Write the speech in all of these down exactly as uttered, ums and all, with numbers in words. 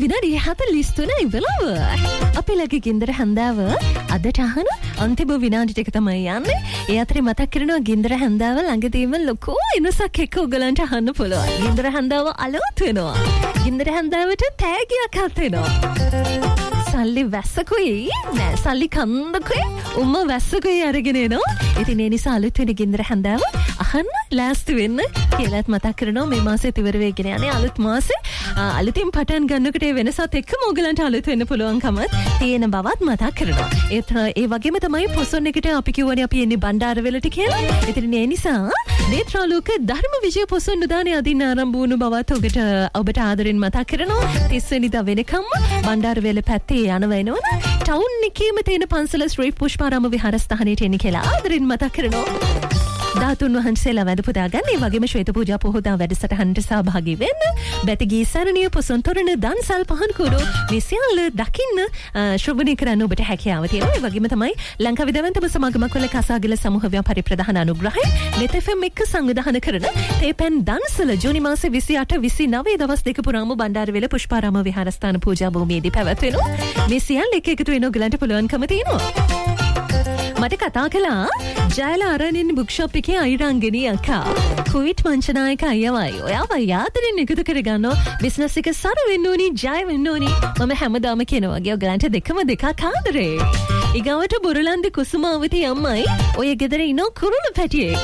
විනාඩි හතළිස් තුනයි වෙලාව. අපි ලගේ ගින්දර හැන්දාව අදට අහන අන්තිම විනාඩි ටික තමයි යන්නේ. ඒ අතරේ මතක් කරනවා ගින්දර හැන්දාව ළඟදීම ලොකු ඉනසක් එක්ක ඔයගලන්ට අහන්න පුළුවන්. ගින්දර හැන්දාව අලුත් වෙනවා. ගින්දර හැන්දාවට තෑගියක් හත් වෙනවා. සල්ලි වැස්සකුයි නෑ සල්ලි කන්දකුයි උම්ම වැස්සකුයි අරගෙන එනවා. ඉතින් ඒ නිසා අලුත් වෙන ගින්දර හැන්දාව අහන්න ලෑස්ති වෙන්න කියලාත් මතක් කරනවා. මේ මාසෙත් ඉවර වෙගෙන යන්නේ අලුත් මාසේ. අලුතින් පටන් ගන්නකොට ඒ වෙනසත් එක්කම ඕගලන්ට අලුත් වෙන්න පුළුවන්කම තියෙන බවත් මතක් කරනවා. ඒත් ඒ වගේම තමයි පොසොන් එකට අපි කියවනේ අපි එන්නේ බණ්ඩාරවැලට කියලා. ඉතින් ඒ නිසා නේත්‍රාලෝක ධර්ම විජය පොසොන් උදානේ අදින්න ආරම්භ වුණු බවත් ඔබට ඔබට ආදරෙන් මතක් කරනවා. තිස් වෙනිදා වෙනකම් බණ්ඩාරවැල පැත්තේ යනවා එනවනේ. ටවුන් එකේම තියෙන පන්සල ශ්‍රී පුෂ්පාරාම විහාරස්ථානයට එන්න කියලා ආදරෙන් මතක් කරනවා. ධාතුන් වහන්සේලා වැඳ පුදා ගන්න. ඒ වගේම ශ්වේත පූජා පොහොදා වැඩසටහනට සහභාගී වෙන්න. බැතගී සරණිය පොසොන් තොරණ දන්සල් පහන් කුඩු මේ සියල්ල දකින්න ශ්‍රවණය කරන්න ඔබට හැකියාව තියෙනවා. ඒ වගේම තමයි ලංකාවේ දැවැන්තම සමාගමක් වල කසාගල සමූහ ව්‍යාපාරි ප්‍රධාන අනුග්‍රහය නෙත් එෆ් එම් එක්ක සංවිධානය කරන තේපැන් දන්සල ජූනි මාසේ විසි අට විසි නවය දවස් දෙක පුරාම බණ්ඩාරවැල පුෂ්පාරාම විහාරස්ථාන පූජා භූමියේදී පැවැත්වෙනවා. මේ සියල්ල එක එකතු වෙන ඔයගලන්ට පුළුවන්කම තියෙනවා. මට කතා කළා ජයල අරණින් බුක් ෂොප් එකේ අයිරංගනී අක්කා. කුයිට් මංචනායක අයවයි. ඔයාව යාදරින් එකතු කරගන්නවා. බිස්නස් එක සර වෙන්න ඕනි, ජය වෙන්න ඕනි. මම හැමදාම කියනවා වගේ ඔයගලන්ට දෙකම දෙකක් ආදරේ. ඊගවට බොරලන්දේ කුසුමාවති අම්මයි ඔය ගෙදර ඉන්න කුරුළු පැටියෙක්.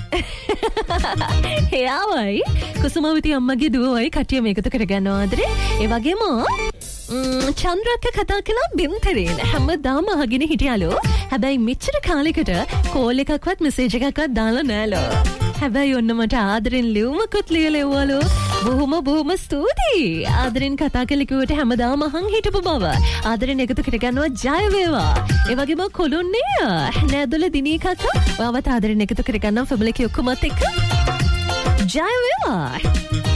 එයාවයි කුසුමාවති අම්මගේ දුවයි කට්ටියම එකතු කරගන්නවා ආදරේ. ඒ වගේම චන්ද්‍රක්ක කතා කළා බිම්තරේන හැමදාම අහගෙන හිටියලු. හැබැයි මෙච්චර කාලෙකට කෝල් එකක්වත් මෙසේජ් එකක්වත් දාලා නෑලෝ. හැබැයි ඔන්න මට ආදරෙන් ලියුමකුත් ලියලා එව්වලු. බොහොම බොහොම ස්තුතියි. ආදරෙන් කතා කළේ කිව්වට හැමදාම අහන් හිටපු බව. ආදරෙන් එකතු කරගන්නවා ජය වේවා. ඒ වගේම කොළුන්නේ නෑදොල දිනී කක්කා ඔයාවත් ආදරෙන් එකතු කරගන්නවා ෆැමිලි එකේ ඔක්කොමත් එක්ක. ජය වේවා.